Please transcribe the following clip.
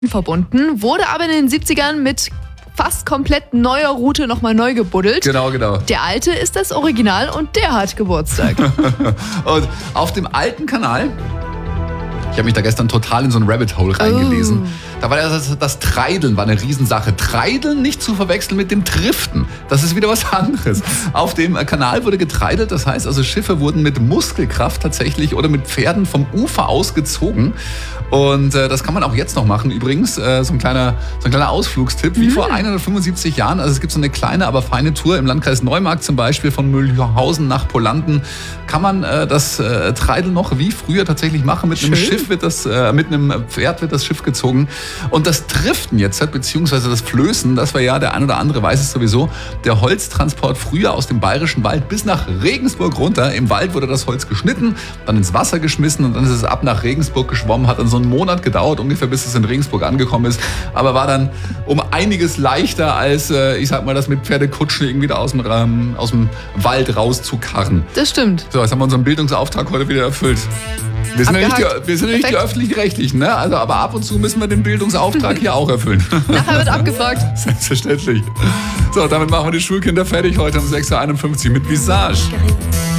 verbunden, wurde aber in den 70ern mit fast komplett neuer Route nochmal neu gebuddelt. Genau. Der alte ist das Original und der hat Geburtstag. Und auf dem alten Kanal, ich habe mich da gestern total in so ein Rabbit Hole reingelesen. Da war das Treideln war eine Riesensache. Treideln nicht zu verwechseln mit dem Driften. Das ist wieder was anderes. Auf dem Kanal wurde getreidelt, das heißt also Schiffe wurden mit Muskelkraft tatsächlich oder mit Pferden vom Ufer aus gezogen. Und das kann man auch jetzt noch machen übrigens. So ein kleiner Ausflugstipp, wie vor 175 Jahren. Also es gibt so eine kleine, aber feine Tour im Landkreis Neumarkt zum Beispiel von Mühlhausen nach Polanden. Kann man das Treideln noch wie früher tatsächlich machen. Mit einem Schiff mit einem Pferd wird das Schiff gezogen. Und das Driften jetzt, beziehungsweise das Flößen, das war ja, der ein oder andere weiß es sowieso, der Holztransport früher aus dem Bayerischen Wald bis nach Regensburg runter. Im Wald wurde das Holz geschnitten, dann ins Wasser geschmissen und dann ist es ab nach Regensburg geschwommen. Hat dann so einen Monat gedauert, ungefähr bis es in Regensburg angekommen ist. Aber war dann um einiges leichter als, ich sag mal, das mit Pferdekutschen irgendwie da aus dem Wald rauszukarren. Das stimmt. So, jetzt haben wir unseren Bildungsauftrag heute wieder erfüllt. Wir sind ja nicht die Öffentlich-Rechtlichen, ne? Also, aber ab und zu müssen wir den Bildungsauftrag hier auch erfüllen. Nachher wird abgefragt. Selbstverständlich. So, damit machen wir die Schulkinder fertig heute um 6.51 Uhr mit Visage.